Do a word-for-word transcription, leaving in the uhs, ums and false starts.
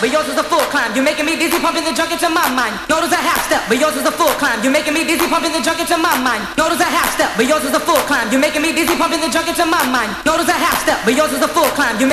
but yours is a full climb. You're making me dizzy, pumping the junk into my mind. Yours is a half step, but yours is a full climb. You're making me dizzy, pumping the junk into my mind. Yours is a half step, but yours is a full climb. You're making me dizzy, pumping the junk into my mind. Yours is a half step, but yours is a full climb. You're